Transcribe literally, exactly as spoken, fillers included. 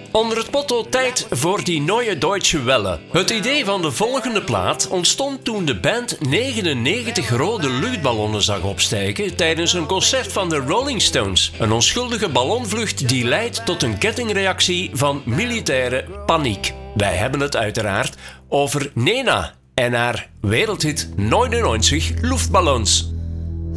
Onder het motto tijd voor die neue Deutsche Welle. Het idee van de volgende plaat ontstond toen de band negenennegentig rode luchtballonnen zag opstijgen tijdens een concert van de Rolling Stones. Een onschuldige ballonvlucht die leidt tot een kettingreactie van militaire paniek. Wij hebben het uiteraard over Nena en haar wereldhit negenennegentig Luftballons.